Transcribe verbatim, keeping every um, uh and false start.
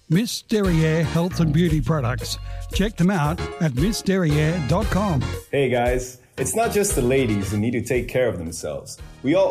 Miss Derriere Health and Beauty Products. Check them out at miss derriere dot com. Hey guys, it's not just the ladies who need to take care of themselves. We all